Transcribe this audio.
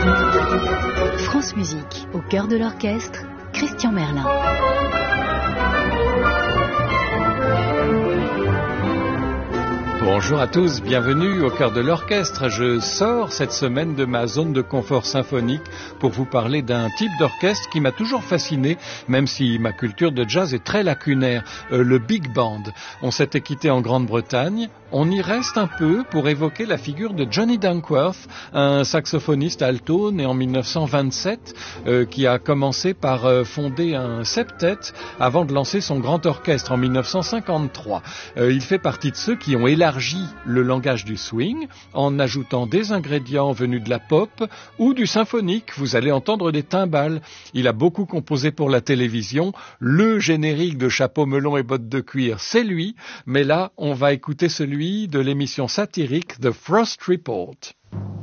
France Musique, au cœur de l'orchestre, Christian Merlin. Bonjour à tous, bienvenue au cœur de l'orchestre. Je sors cette semaine de ma zone de confort symphonique pour vous parler d'un type d'orchestre qui m'a toujours fasciné, même si ma culture de jazz est très lacunaire, le big band. On s'était quitté en Grande-Bretagne, on y reste un peu pour évoquer la figure de Johnny Dankworth, un saxophoniste alto né en 1927, qui a commencé par fonder un septet avant de lancer son grand orchestre en 1953. Il fait partie de ceux qui ont élargi le langage du swing en ajoutant des ingrédients venus de la pop ou du symphonique. Vous allez entendre des timbales. Il a beaucoup composé pour la télévision. Le générique de Chapeau melon et bottes de cuir, c'est lui. Mais là, on va écouter celui de l'émission satirique The Frost Report.